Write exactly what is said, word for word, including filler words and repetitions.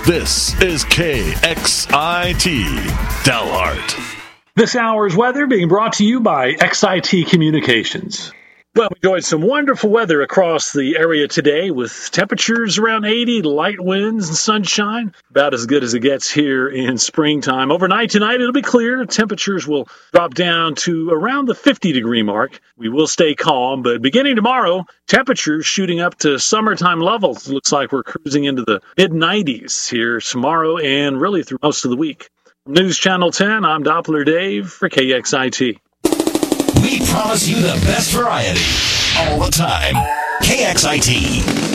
This is K X I T Dalhart. This hour's weather being brought to you by X I T Communications. Well, we enjoyed some wonderful weather across the area today with temperatures around eighty, light winds and sunshine. About as good as it gets here in springtime. Overnight tonight, it'll be clear. Temperatures will drop down to around the fifty degree mark. We will stay calm, but beginning tomorrow, temperatures shooting up to summertime levels. It looks like we're cruising into the mid nineties here tomorrow and really through most of the week. From News Channel ten, I'm Doppler Dave for K X I T. We promise you the best variety all the time. K X I T.